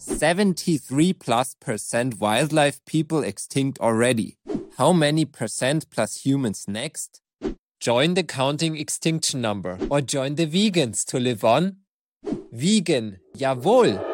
73+% wildlife people extinct already. How many percent plus humans next? Join the counting extinction number or join the vegans to live on. Vegan, jawohl!